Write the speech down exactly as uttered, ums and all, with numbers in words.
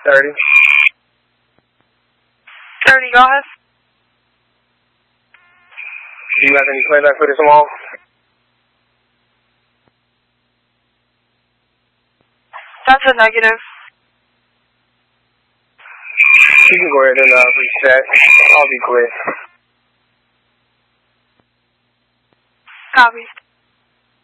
thirty. thirty, go ahead. Do you have any playback for this wall? That's a negative. You can go ahead and uh, reset. I'll be clear. Copy.